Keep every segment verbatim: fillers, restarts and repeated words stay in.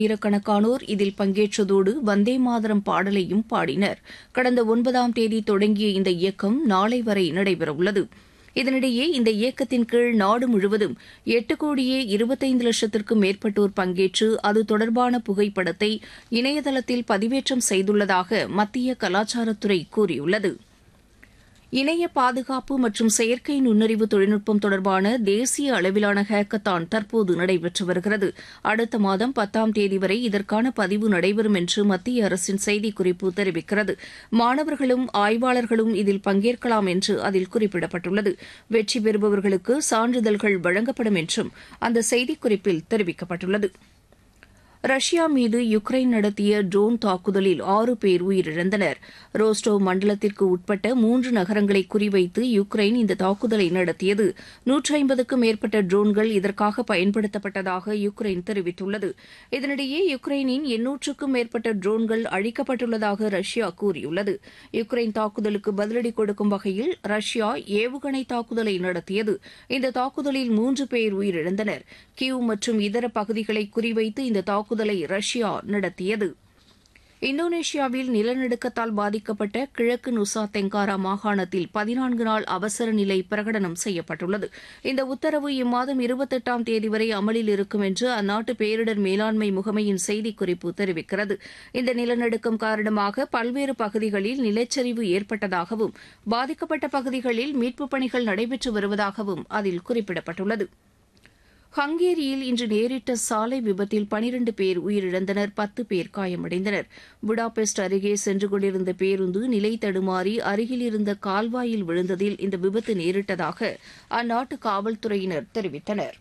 ஆயிரக்கணக்கானோர் இதில் பங்கேற்றதோடு வந்தே மாதரம் பாடலையும் பாடினர். கடந்த ஒன்பதாம் தேதி தொடங்கிய இந்த இயக்கம் நாளை வரை நடைபெறவுள்ளது. இதனிடையே இந்த இயக்கத்தின் கீழ் நாடு முழுவதும் எட்டு கோடியே இருபத்தைந்து லட்சத்திற்கும் மேற்பட்டோர் பங்கேற்று அது தொடர்பான புகைப்படத்தை இணையதளத்தில் பதிவேற்றம் செய்துள்ளதாக மத்திய கலாச்சாரத்துறை கூறியுள்ளது. இணைய பாதுகாப்பு மற்றும் செயற்கை நுண்ணறிவு தொழில்நுட்பம் தொடர்பான தேசிய அளவிலான ஹேக்கத்தான் தற்போது நடைபெற்று வருகிறது. அடுத்த மாதம் பத்தாம் தேதி வரை இதற்கான பதிவு நடைபெறும் என்று மத்திய அரசின் செய்திக்குறிப்பு தெரிவிக்கிறது. மாணவர்களும் ஆய்வாளர்களும் இதில் பங்கேற்கலாம் என்று அதில் குறிப்பிடப்பட்டுள்ளது. வெற்றி பெறுபவர்களுக்கு சான்றிதழ்கள் வழங்கப்படும் என்றும் அந்த செய்திக்குறிப்பில் தெரிவிக்கப்பட்டுள்ளது. ரஷ்யா மீது யுக்ரைன் நடத்திய ட்ரோன் தாக்குதலில் ஆறு பேர் உயிரிழந்தனர். ரோஸ்டோவ் மண்டலத்திற்கு உட்பட்ட மூன்று நகரங்களை குறிவைத்து யுக்ரைன் இந்த தாக்குதலை நடத்தியது. நூற்றி ஐம்பதுக்கும் மேற்பட்ட ட்ரோன்கள் இதற்காக பயன்படுத்தப்பட்டதாக யுக்ரைன் தெரிவித்துள்ளது. இதனிடையே யுக்ரைனின் எண்ணூற்றுக்கும் மேற்பட்ட ட்ரோன்கள் அழிக்கப்பட்டுள்ளதாக ரஷ்யா கூறியுள்ளது. யுக்ரைன் தாக்குதலுக்கு பதிலடி கொடுக்கும் வகையில் ரஷ்யா ஏவுகணை தாக்குதலை நடத்தியது. இந்த தாக்குதலில் மூன்று பேர் உயிரிழந்தனர். கீவ் மற்றும் இதர பகுதிகளை குறிவைத்து இந்த தாக்குதல் தாக்குதலை ரஷ்யா நடத்தியது. இந்தோனேஷியாவில் நிலநடுக்கத்தால் பாதிக்கப்பட்ட கிழக்கு நுசா தெங்காரா மாகாணத்தில் பதினான்கு நாள் அவசர நிலை பிரகடனம் செய்யப்பட்டுள்ளது. இந்த உத்தரவு இம்மாதம் இருபத்தெட்டாம் தேதி வரை அமலில் இருக்கும் என்று அந்நாட்டு பேரிடர் மேலாண்மை முகமையின் செய்திக்குறிப்பு தெரிவிக்கிறது. இந்த நிலநடுக்கம் காரணமாக பல்வேறு பகுதிகளில் நிலச்சரிவு ஏற்பட்டதாகவும் பாதிக்கப்பட்ட பகுதிகளில் மீட்புப் பணிகள் நடைபெற்று வருவதாகவும் அதில் குறிப்பிடப்பட்டுள்ளது. ஹங்கேரியில் இன்று நேரிட்ட சாலை விபத்தில் பனிரண்டு பேர் உயிரிழந்தனர், பத்து பேர் காயமடைந்தனர். புடாபெஸ்ட் அருகே சென்று கொண்டிருந்த பேருந்து நிலை தடுமாறி அருகில் இருந்த கால்வாயில் விழுந்ததில் இந்த விபத்து நேரிட்டதாக அந்நாட்டு காவல்துறையினர் தெரிவித்தனர்.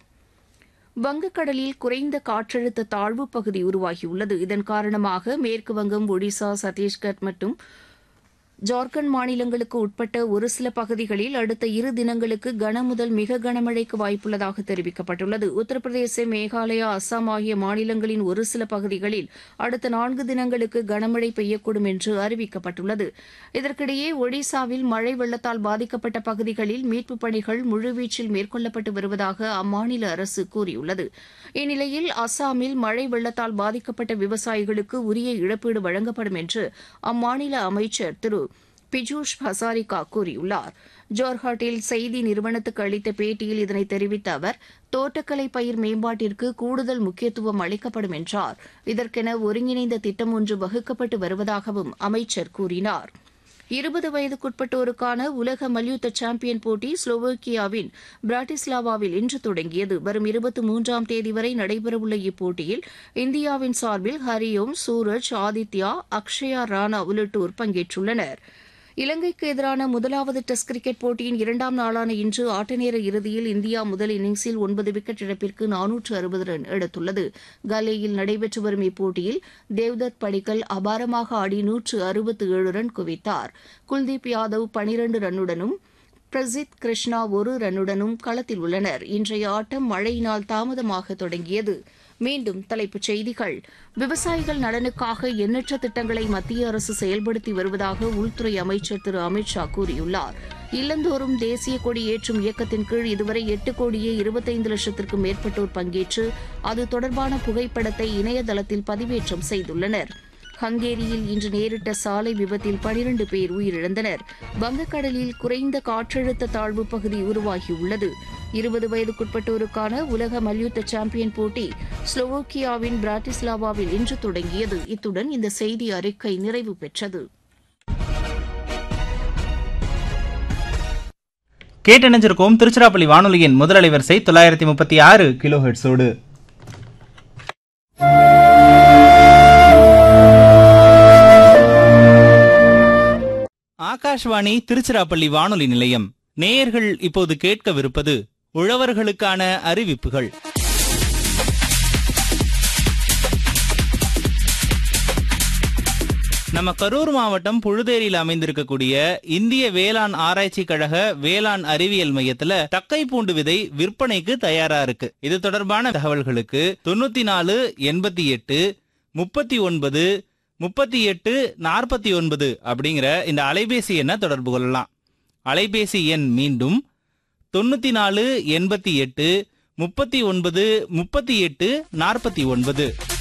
வங்கக்கடலில் குறைந்த காற்றழுத்த தாழ்வு பகுதி உருவாகியுள்ளது. இதன் காரணமாக மேற்குவங்கம், ஒடிசா, சத்தீஸ்கர் மற்றும் ஜார்க்கண்ட் மாநிலங்களுக்கு உட்பட்ட ஒரு சில பகுதிகளில் அடுத்த இரு தினங்களுக்கு கனமுதல் மிக கனமழைக்கு வாய்ப்புள்ளதாக தெரிவிக்கப்பட்டுள்ளது. உத்தரப்பிரதேச, மேகாலயா, அஸ்ஸாம் ஆகிய மாநிலங்களின் ஒரு சில பகுதிகளில் அடுத்த நான்கு தினங்களுக்கு கனமழை பெய்யக்கூடும் என்று அறிவிக்கப்பட்டுள்ளது. இதற்கிடையே ஒடிசாவில் மழை வெள்ளத்தால் பாதிக்கப்பட்ட பகுதிகளில் மீட்புப் பணிகள் முழுவீச்சில் மேற்கொள்ளப்பட்டு வருவதாக அம்மாநில அரசு கூறியுள்ளது. இந்நிலையில் அஸ்ஸாமில் மழை வெள்ளத்தால் பாதிக்கப்பட்ட விவசாயிகளுக்கு உரிய இழப்பீடு வழங்கப்படும் என்று அம்மாநில அமைச்சர் திரு பிஜூஷ் ஹசாரிகா கூறியுள்ளார். ஜோர்ஹாட்டில் செய்தி நிறுவனத்துக்கு அளித்த பேட்டியில் இதனை தெரிவித்த அவர், தோட்டக்கலை பயிர் மேம்பாட்டிற்கு கூடுதல் முக்கியத்துவம் அளிக்கப்படும் என்றார். இதற்கென ஒருங்கிணைந்த திட்டம் ஒன்று வகுக்கப்பட்டு வருவதாகவும் அமைச்சர் கூறினார். இருபது வயதுக்குட்பட்டோருக்கான உலக மல்யுத்த சாம்பியன் போட்டி ஸ்லோவோக்கியாவின் பிராட்டிஸ்லாவாவில் இன்று தொடங்கியது. வரும் இருபத்தி மூன்றாம் தேதி வரை நடைபெறவுள்ள இப்போட்டியில் இந்தியாவின் சார்பில் ஹரியோம், சூரஜ், ஆதித்யா, அக்ஷயா ராணா உள்ளிட்டோர் பங்கேற்றுள்ளனர். இலங்கைக்கு எதிரான முதலாவது டெஸ்ட் கிரிக்கெட் போட்டியின் இரண்டாம் நாளான இன்று ஆட்டநேர இறுதியில் இந்தியா முதல் இன்னிங்ஸில் ஒன்பது விக்கெட் இழப்பிற்கு நானூற்று அறுபது ரன் எடுத்துள்ளது. கலேயில் நடைபெற்று வரும் இப்போட்டியில் தேவ்தத் படிக்கல் அபாரமாக ஆடி நூற்று அறுபத்து ஏழு ரன் குவித்தார். குல்தீப் யாதவ் பனிரண்டு ரன்னுடனும் பிரசித் கிருஷ்ணா ஒரு ரன்னுடனும் களத்தில் உள்ளனர். இன்றைய ஆட்டம் மழையினால் தாமதமாக தொடங்கியது. மீண்டும் தலைப்புச் செய்திகள். விவசாயிகள் நலனுக்காக எண்ணற்ற திட்டங்களை மத்திய அரசு செயல்படுத்தி வருவதாக உள்துறை அமைச்சர் திரு அமித் ஷா கூறியுள்ளார். இல்லந்தோறும் தேசிய கொடி ஏற்றும் இயக்கத்தின் கீழ் இதுவரை எட்டு கோடியே இருபத்தைந்து லட்சத்திற்கும் மேற்பட்டோர் பங்கேற்று அது தொடர்பான புகைப்படத்தை இணையதளத்தில் பதிவேற்றம் செய்துள்ளனர். ஹங்கேரியில் இன்று நேரிட்ட சாலை விபத்தில் பனிரண்டு பேர் உயிரிழந்தனர். வங்கக்கடலில் குறைந்த காற்றழுத்த தாழ்வு பகுதி உருவாகியுள்ளது. இருபது வயதுக்குட்பட்டோருக்கான உலக மல்யுத்த சாம்பியன் போட்டி ஸ்லோவோக்கியாவின் பிராட்டிஸ்லாவாவில் இன்று தொடங்கியது. இத்துடன் இந்த செய்தி அறிக்கை நிறைவு பெற்றது. கேட்டணிஞ்சிருக்கோம் திருச்சிராப்பள்ளி வானொலியின் முதல் அலைவரிசை தொள்ளாயிரத்தி முப்பத்தி ஆறு கிலோ ஹெர்ட்ஸோடு. ஆகாஷ்வாணி திருச்சிராப்பள்ளி வானொலி நிலையம். நேயர்கள் இப்போது கேட்கவிருப்பது உழவர்களுக்கான அறிவிப்புகள். நம்ம கரூர் மாவட்டம் புழுதேரியில் அமைந்திருக்கக்கூடிய இந்திய வேளாண் ஆராய்ச்சி கழக வேளாண் அறிவியல் மையத்துல தக்கை பூண்டு விதை விற்பனைக்கு தயாரா இருக்கு. இது தொடர்பான தகவல்களுக்கு தொண்ணூத்தி நாலு எண்பத்தி எட்டு முப்பத்தி ஒன்பது முப்பத்தி எட்டு நாற்பத்தி ஒன்பது அப்படிங்கிற இந்த அலைபேசி எண்ணை தொடர்பு கொள்ளலாம். அலைபேசி எண் மீண்டும் தொண்ணூத்தி நாலு எண்பத்தி எட்டு முப்பத்தி ஒன்பது முப்பத்தி எட்டு நாற்பத்தி ஒன்பது.